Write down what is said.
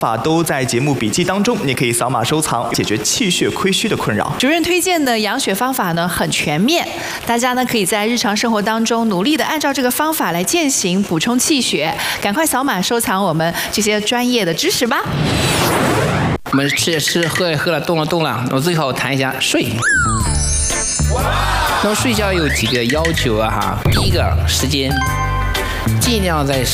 法都在节目笔记当中，你可以扫码收藏，解决气血亏虚的困扰。 主任推荐的养血方法呢很全面，大家呢可以在日常生活当中努力的按照这个方法来践行，补充气血。赶快扫码收藏我们这些专业的知识吧。 我们吃也吃，喝也喝了，动了动了，我最后谈一下睡。那么睡觉有几个要求啊哈，第一个时间，尽量在